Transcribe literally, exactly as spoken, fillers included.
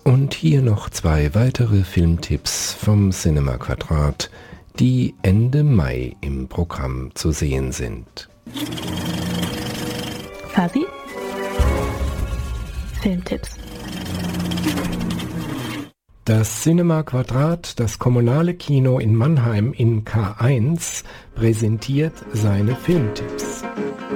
Und hier noch zwei weitere Filmtipps vom Cinema Quadrat, die Ende Mai im Programm zu sehen sind. Fabi? Filmtipps. Das Cinema Quadrat, das kommunale Kino in Mannheim in K eins, präsentiert seine Filmtipps.